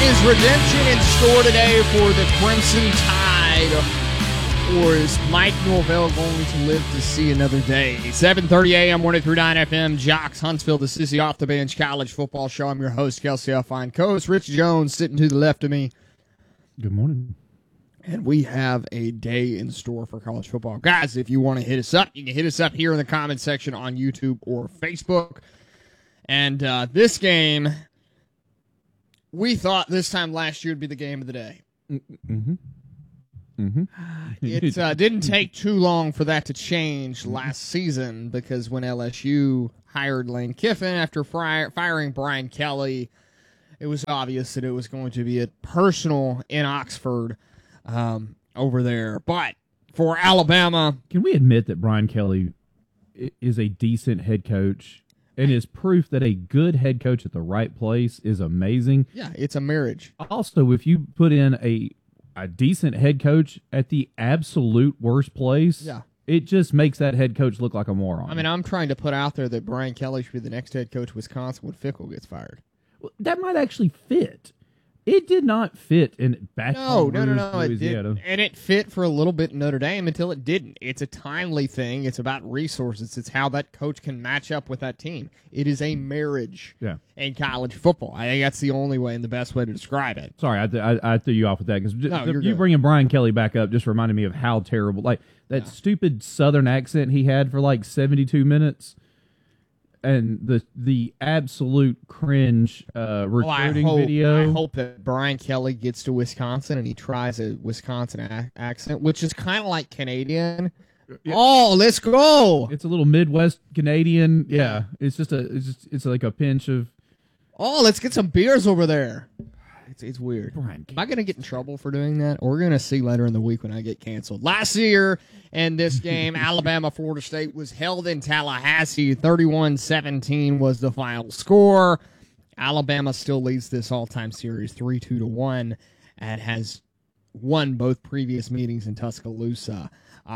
Is redemption in store today for the Crimson Tide, or is Mike Norvell going to live to see another day? 7:30 a.m., 103.9 FM, Jocks, Huntsville. This is the Off the Bench College Football Show. I'm your host, Kelsey Fine co-host Rich Jones, sitting to the left of me. Good morning. And we have a day in store for college football. Guys, if you want to hit us up, you can hit us up here in the comment section on YouTube or Facebook. And this game, we thought this time last year would be the game of the day. Mm-hmm. Mm-hmm. It didn't take too long for that to change last season, because when LSU hired Lane Kiffin after firing Brian Kelly, it was obvious that it was going to be a personal in Oxford over there. But for Alabama... Can we admit that Brian Kelly is a decent head coach? And is proof that a good head coach at the right place is amazing. Yeah, it's a marriage. Also, if you put in a decent head coach at the absolute worst place, yeah, it just makes that head coach look like a moron. I mean, I'm trying to put out there that Brian Kelly should be the next head coach of Wisconsin when Fickle gets fired. Well, that might actually fit. It did not fit in Baton Rouge, Louisiana. It did, and it fit for a little bit in Notre Dame until it didn't. It's a timely thing. It's about resources. It's how that coach can match up with that team. It is a marriage in college football. I think that's the only way and the best way to describe it. Sorry, I threw you off with that, because you bringing Brian Kelly back up just reminded me of how terrible, like that stupid Southern accent he had for like 72 minutes. And the absolute cringe recruiting video. I hope that Brian Kelly gets to Wisconsin and he tries a Wisconsin accent, which is kind of like Canadian. Yeah. Oh, let's go! It's a little Midwest Canadian. Yeah, it's like a pinch of. Oh, let's get some beers over there. It's weird. Brian, am I going to get in trouble for doing that? Or we're going to see later in the week when I get canceled. Last year in this game, Alabama-Florida State was held in Tallahassee. 31-17 was the final score. Alabama still leads this all-time series 3-2-1 and has won both previous meetings in Tuscaloosa.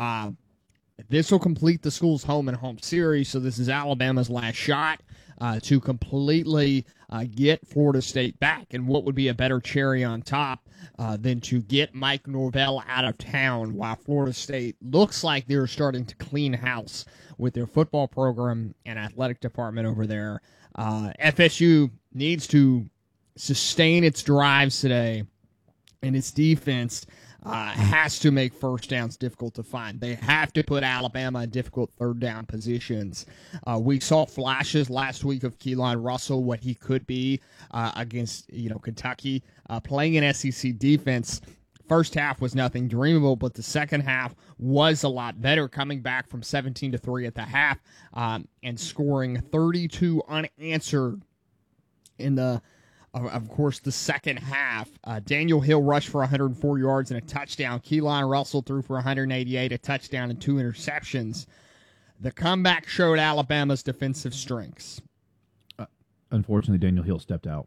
This will complete the school's home-and-home series, so this is Alabama's last shot to completely get Florida State back. And what would be a better cherry on top than to get Mike Norvell out of town while Florida State looks like they're starting to clean house with their football program and athletic department over there. FSU needs to sustain its drives today, and its defense has to make first downs difficult to find. They have to put Alabama in difficult third down positions. We saw flashes last week of Keelan Russell, what he could be against Kentucky. Playing an SEC defense, first half was nothing dreamable, but the second half was a lot better, coming back from 17-3 at the half and scoring 32 unanswered in the of course, the second half. Daniel Hill rushed for 104 yards and a touchdown. Keelan Russell threw for 188, a touchdown, and 2 interceptions. The comeback showed Alabama's defensive strengths. Unfortunately, Daniel Hill stepped out.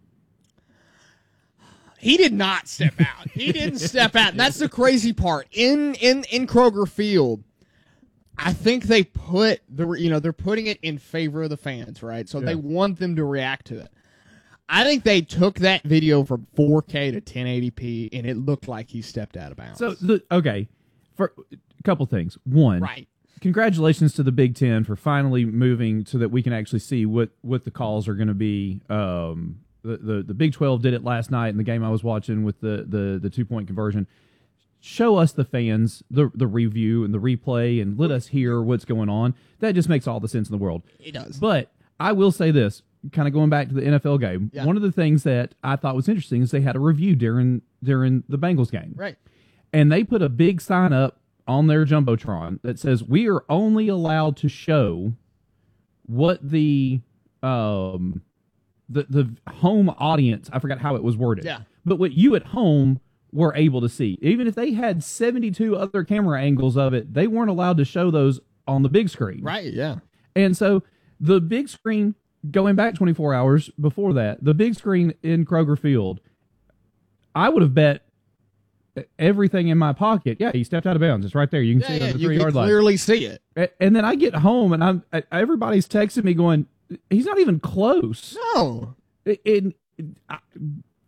He did not step out. He didn't step out. And that's the crazy part. In Kroger Field, I think they put they're putting it in favor of the fans, right? So they want them to react to it. I think they took that video from 4K to 1080p, and it looked like he stepped out of bounds. So, for a couple things. One, congratulations to the Big Ten for finally moving so that we can actually see what the calls are going to be. The Big 12 did it last night in the game I was watching with the 2-point conversion. Show us, the fans, the review and the replay, and let us hear what's going on. That just makes all the sense in the world. It does. But I will say this. Kind of going back to the NFL game, one of the things that I thought was interesting is they had a review during the Bengals game. Right. And they put a big sign up on their Jumbotron that says, we are only allowed to show what the home audience, I forgot how it was worded, but what you at home were able to see. Even if they had 72 other camera angles of it, they weren't allowed to show those on the big screen. Right, yeah. And so the big screen, going back 24 hours before that, the big screen in Kroger Field, I would have bet everything in my pocket. Yeah, he stepped out of bounds. It's right there. You can see it on the 3-yard line. You can clearly see it. And then I get home, and everybody's texting me going, he's not even close. No.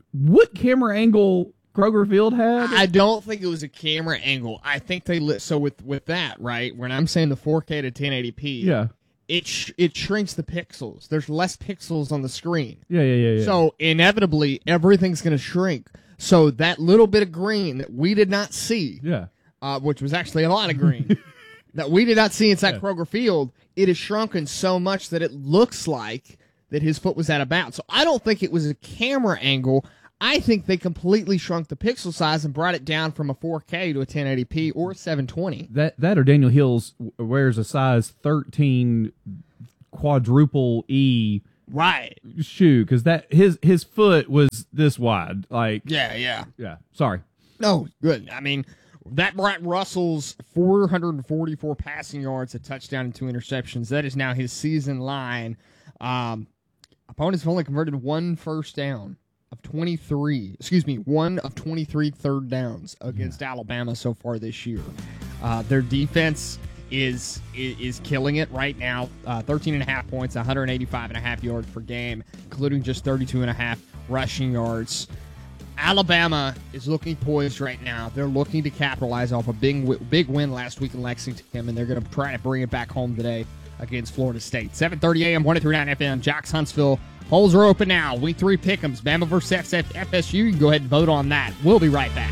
what camera angle Kroger Field had? I don't think it was a camera angle. I think they with that, right? When I'm saying the 4K to 1080p, yeah, it shrinks the pixels. There's less pixels on the screen. Yeah. So inevitably, everything's going to shrink. So that little bit of green that we did not see, which was actually a lot of green, that we did not see inside Kroger Field, it is shrunken so much that it looks like that his foot was out of bounds. So I don't think it was a camera angle. I think they completely shrunk the pixel size and brought it down from a 4K to a 1080p or a 720. That or Daniel Hills wears a size 13 quadruple E shoe, because that his foot was this wide. Like yeah. Sorry. No, good. I mean, that brought Russell's 444 passing yards, a touchdown, and 2 interceptions. That is now his season line. Opponents have only converted one first down of 23. One of 23 third downs against Alabama so far this year. Their defense is killing it right now. 13.5 points, 185.5 yards per game, including just 32.5 rushing yards. Alabama is looking poised right now. They're looking to capitalize off a big win last week in Lexington, and they're going to try to bring it back home today against Florida State. 7:30 a.m., 103.9 FM, Jocks Huntsville. Polls are open now. Week 3 pick'ems, Bama versus FSU. You can go ahead and vote on that. We'll be right back.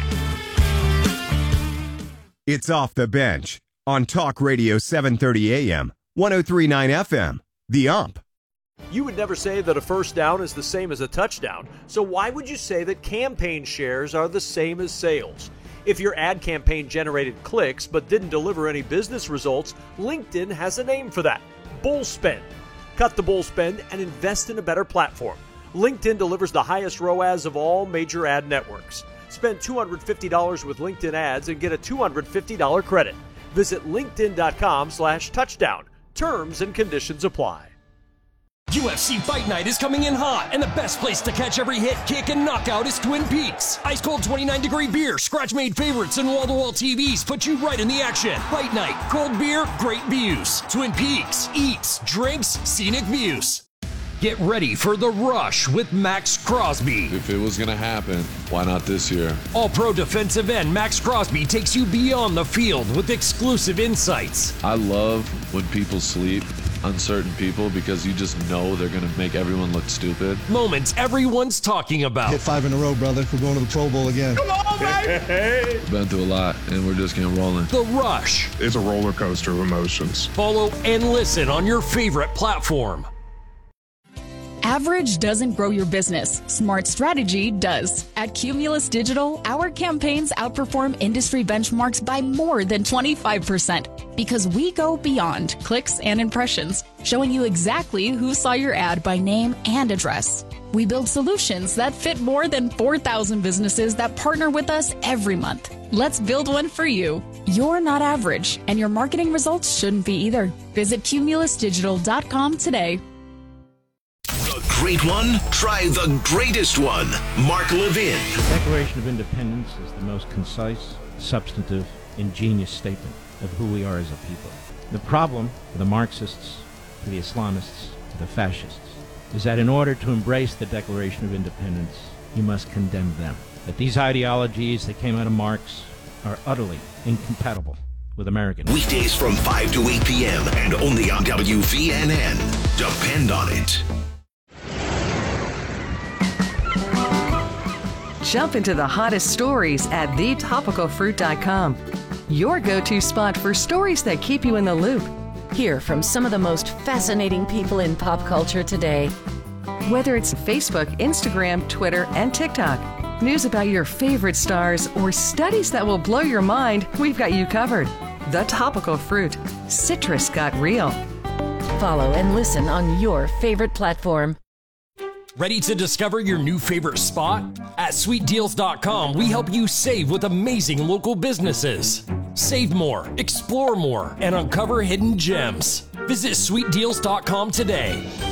It's Off the Bench on Talk Radio 730 AM, 103.9 FM, The Ump. You would never say that a first down is the same as a touchdown, so why would you say that campaign shares are the same as sales? If your ad campaign generated clicks but didn't deliver any business results, LinkedIn has a name for that: bull spend. Cut the bull spend and invest in a better platform. LinkedIn delivers the highest ROAS of all major ad networks. Spend $250 with LinkedIn ads and get a $250 credit. Visit linkedin.com/touchdown. Terms and conditions apply. UFC Fight Night is coming in hot, and the best place to catch every hit, kick, and knockout is Twin Peaks. Ice cold 29-degree beer, scratch-made favorites, and wall-to-wall TVs put you right in the action. Fight Night, cold beer, great views. Twin Peaks, eats, drinks, scenic views. Get ready for The Rush with Max Crosby. If it was going to happen, why not this year? All-pro defensive end Max Crosby takes you beyond the field with exclusive insights. I love when people sleep on certain people because you just know they're going to make everyone look stupid. Moments everyone's talking about. Hit 5 in a row, brother. We're going to the Pro Bowl again. Come on, baby! We've been through a lot, and we're just getting rolling. The Rush. It's a roller coaster of emotions. Follow and listen on your favorite platform. Average doesn't grow your business. Smart strategy does. At Cumulus Digital, our campaigns outperform industry benchmarks by more than 25% because we go beyond clicks and impressions, showing you exactly who saw your ad by name and address. We build solutions that fit more than 4,000 businesses that partner with us every month. Let's build one for you. You're not average, and your marketing results shouldn't be either. Visit cumulusdigital.com today. Great one? Try the greatest one. Mark Levin. The Declaration of Independence is the most concise, substantive, ingenious statement of who we are as a people. The problem for the Marxists, for the Islamists, for the fascists, is that in order to embrace the Declaration of Independence, you must condemn them. That these ideologies that came out of Marx are utterly incompatible with American. Weekdays from 5 to 8 p.m. and only on WVNN. Depend on it. Jump into the hottest stories at thetopicalfruit.com. Your go-to spot for stories that keep you in the loop. Hear from some of the most fascinating people in pop culture today. Whether it's Facebook, Instagram, Twitter, and TikTok, news about your favorite stars, or studies that will blow your mind, we've got you covered. The Topical Fruit. Citrus got real. Follow and listen on your favorite platform. Ready to discover your new favorite spot? At sweetdeals.com, we help you save with amazing local businesses. Save more, explore more, and uncover hidden gems. Visit sweetdeals.com today.